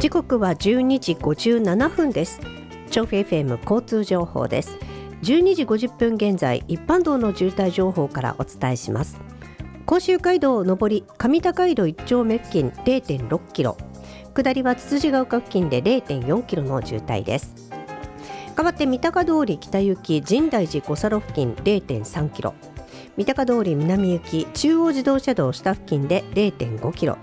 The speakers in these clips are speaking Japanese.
時刻は12時57分です。調布 FM 交通情報です。12時50分現在、一般道の渋滞情報からお伝えします。甲州街道上り上高井戸1丁目付近 0.6 キロ、下りはつつじが丘付近で 0.4 キロの渋滞です。代わって三鷹通り北行き深大寺小佐路付近 0.3 キロ、三鷹通り南行き中央自動車道下付近で 0.5 キロ、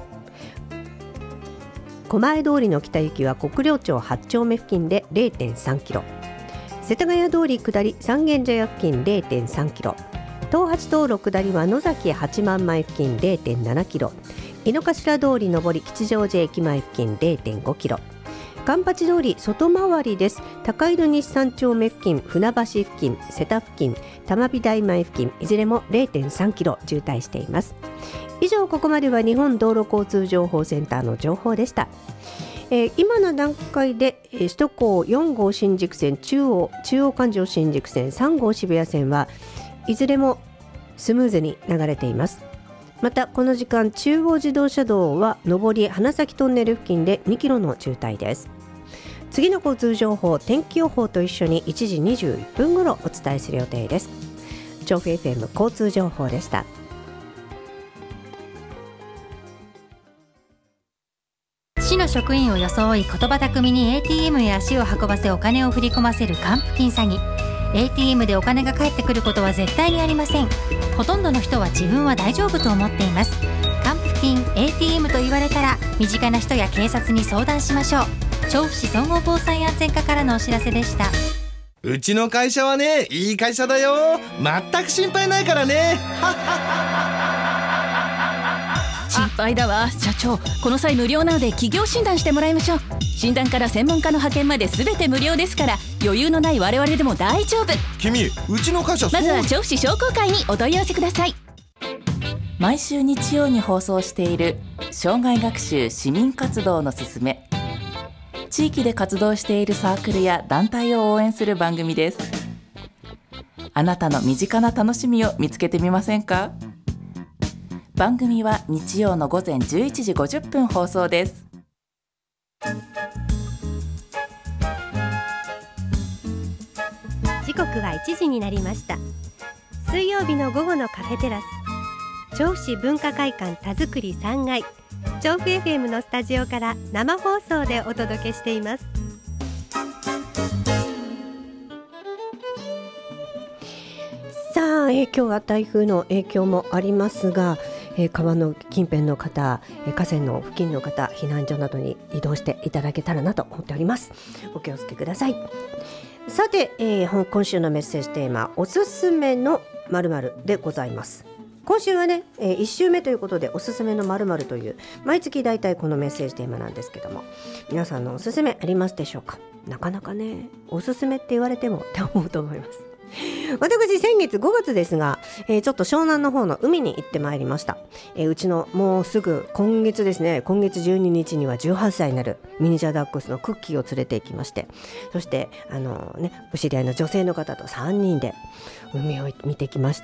狛江通りの北行きは国領町8丁目付近で 0.3 キロ、世田谷通り下り三軒茶屋付近 0.3 キロ、東八道路下りは野崎八幡前付近 0.7 キロ、井の頭通り上り吉祥寺駅前付近 0.5 キロ、環八通り外回りです。高井戸西三丁目付近、船橋付近、瀬田付近、玉美大前付近、いずれも 0.3 キロ渋滞しています。以上、ここまでは日本道路交通情報センターの情報でした。今の段階で首都高4号新宿線、中央環状新宿線、3号渋谷線はいずれもスムーズに流れています。またこの時間、中央自動車道は上り花咲トンネル付近で2キロの渋滞です。次の交通情報、天気予報と一緒に1時21分頃お伝えする予定です。調布 FM 交通情報でした。 市の職員を装い言葉巧みに ATM へ足を運ばせお金を振り込ませる還付金詐欺。 ATM でお金が返ってくることは絶対にありません。ほとんどの人は自分は大丈夫と思っています。還付金 ATM と言われたら身近な人や警察に相談しましょう。調布市総合防災安全課からのお知らせでした。 うちの会社はね、いい会社だよ。全く心配ないからね。 心配だわ社長。この際無料なので企業診断してもらいましょう。診断から専門家の派遣まで全て無料ですから、余裕のない我々でも大丈夫。 君、うちの会社まずは調布市商工会にお問い合わせください。 毎週日曜に放送している生涯学習市民活動のすすめ。地域で活動しているサークルや団体を応援する番組です。あなたの身近な楽しみを見つけてみませんか？番組は日曜の午前11時50分放送です。 時刻は1時になりました。水曜日の午後のカフェテラス、調布市文化会館田作り3階、調布 FM のスタジオから生放送でお届けしています。さあ、今日は台風の影響もありますが、川の近辺の方、河川の付近の方、避難所などに移動していただけたらなと思っております。お気をつけください。さて、今週のメッセージテーマ、おすすめの〇〇でございます。今週はね、1週目ということでおすすめの〇〇という毎月だいたいこのメッセージテーマなんですけども、皆さんのおすすめありますでしょうか？なかなかね、おすすめって言われてもって思うと思います。私先月5月ですが、ちょっと湘南の方の海に行ってまいりました。うちのもうすぐ今月ですね、今月12日には18歳になるミニチュアダックスのクッキーを連れて行きまして、そしてお知り合いの女性の方と3人で海を見てきました。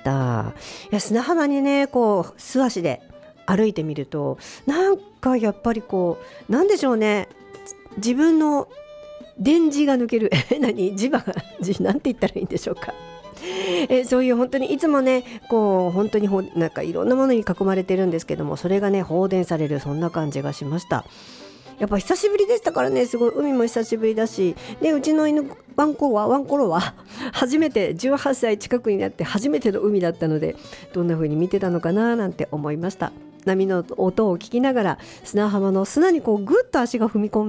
いや、砂浜にね、こう素足で歩いてみると、なんかやっぱりこう、なんでしょうね、自分の電磁が抜ける磁場がなんて言ったらいいんでしょうか。そういう本当にいつもね、こう本当になんかいろんなものに囲まれてるんですけども、それがね放電される、そんな感じがしました。やっぱ久しぶりでしたからね、すごい海も久しぶりだし、でうちの犬ワンコロは初めて18歳近くになって初めての海だったので、どんな風に見てたのかななんて思いました。波の音を聞きながら砂浜の砂にこうぐっと足が踏み込ん